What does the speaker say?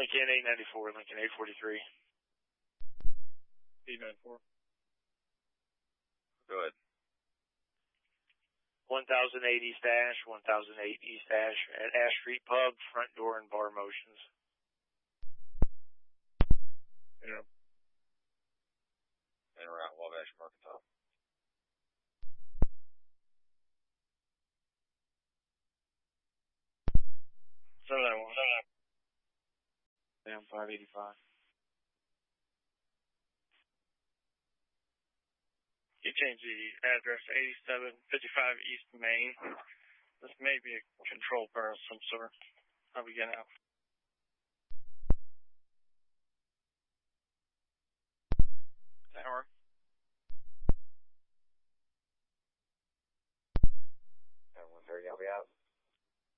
Lincoln 894, Lincoln 843. 894. Go ahead. 1008 East Ash, 1008 East Ash at Ash Street Pub, front door and bar motions. Yeah. And around Wabash, Arkansas. 791. Down 585. You changed the address to 8755 East Main. This may be a control car of some sort. I'll be getting out. Tower.